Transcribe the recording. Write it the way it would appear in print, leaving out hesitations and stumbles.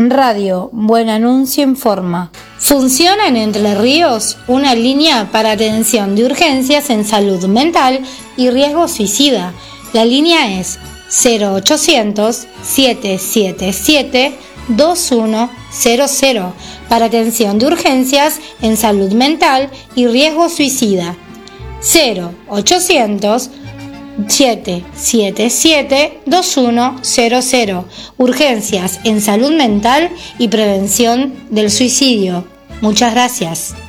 Radio Buen Anuncio informa. Funciona en Entre Ríos una línea para atención de urgencias en salud mental y riesgo suicida. La línea es 0800-777-2100 para atención de urgencias en salud mental y riesgo suicida. 0800-777-2100. Urgencias en salud mental y prevención del suicidio. Muchas gracias.